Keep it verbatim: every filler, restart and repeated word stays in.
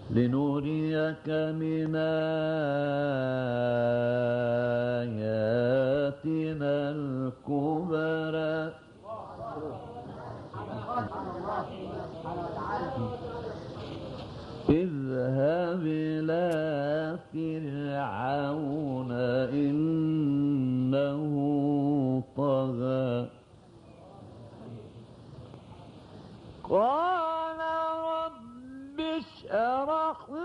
لنريك من آياتنا الكبرى اذهب إلى فرعون إنه طغى قال رب اشرح